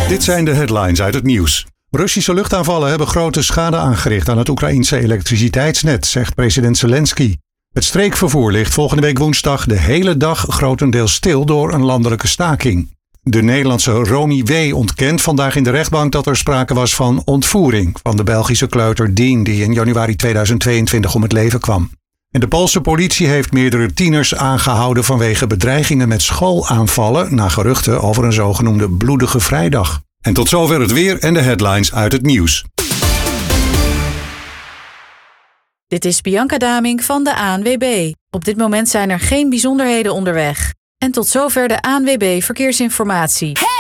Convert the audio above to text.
Dit zijn de headlines uit het nieuws. Russische luchtaanvallen hebben grote schade aangericht aan het Oekraïense elektriciteitsnet, zegt president Zelensky. Het streekvervoer ligt volgende week woensdag de hele dag grotendeels stil door een landelijke staking. De Nederlandse Romy W. ontkent vandaag in de rechtbank dat er sprake was van ontvoering van de Belgische kleuter Dean, die in januari 2022 om het leven kwam. En de Poolse politie heeft meerdere tieners aangehouden vanwege bedreigingen met schoolaanvallen na geruchten over een zogenoemde bloedige vrijdag. En tot zover het weer en de headlines uit het nieuws. Dit is Bianca Damink van de ANWB. Op dit moment zijn er geen bijzonderheden onderweg. En tot zover de ANWB Verkeersinformatie.